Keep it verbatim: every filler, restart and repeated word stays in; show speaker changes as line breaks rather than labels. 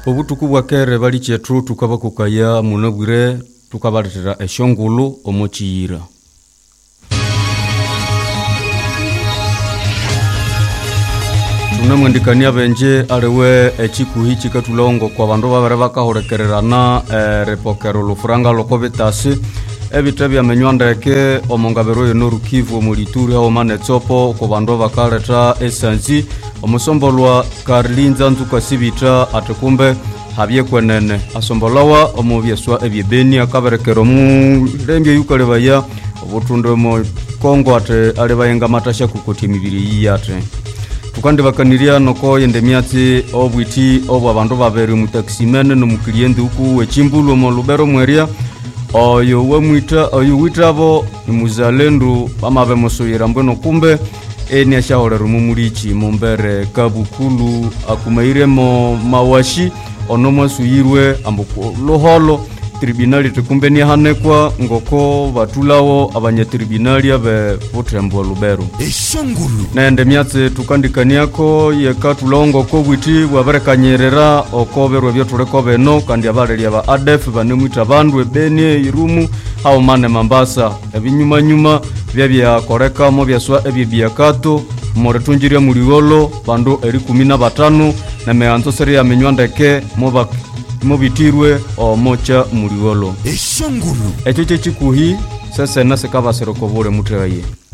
Obutuku bwakere bali chetru tukabakukaya munabwire tukabaletera eshongulu omochiyira. Tunamwendikania benje aliwe echikuhi chikatulongo kwa bandu babere bakahorekererana e, repokero lufuranga lokobetasi ebite byamenywa ndeke omongabero y'Norukivu omulituri aho manetsopo ku bandu bakaleta esanzi omusombolwa Karlinza Nzuka Sibita atekumbe habye kwenene asombolawa omubyeswa ebyebeni akaberekero mu lembye yukalebaya obutunde mo Kongo ate alebayenga matasha kukoti mibiri yate tukandi bakaniria noko yende myatsi obwiti obwa bandu babere mu taximene no mukliende uku echimbulu mo Lubero mweria oyo wemwita oyo witabo muzalendo amabe mosoyera mbweno kumbe eni ashahorero mumulichi mumbere kabukulu akumaire mo mawashi onomwa suyirwe ambuko loholo tribunali tukumbe ni hanekwa ngoko batulawo abanye tribunali abe Butembo Lubero
eshongulu
nende myatse tukandikaniako yekatulongo ko bwiti bwaberekanyerera okoberwa byotuleko beno kandi abaleli aba A D F banemwita bandu ebeni irumu hao mane Mambasa ebinyuma nyuma byabya koreka mo byaswa ebibyakato moretunjiria muligolo bandu eri kumi na batano na meanzo seri ya menywandeke moba mobitirwe o mocha muligolo
eshongulu
echo chikuhi sasa nase kabasero kobore muteraye